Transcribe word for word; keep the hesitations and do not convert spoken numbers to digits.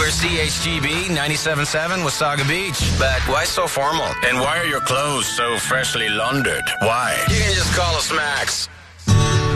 We're C H G B ninety-seven point seven Wasaga Beach. But why so formal? And why are your clothes so freshly laundered? Why? You can just call us Max.